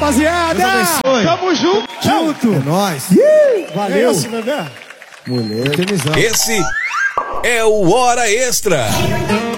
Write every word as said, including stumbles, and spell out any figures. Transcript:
rapaziada. Tamo junto. Junto. É nóis. Valeu. É esse, bebê. Mulher. Esse é o Hora Extra.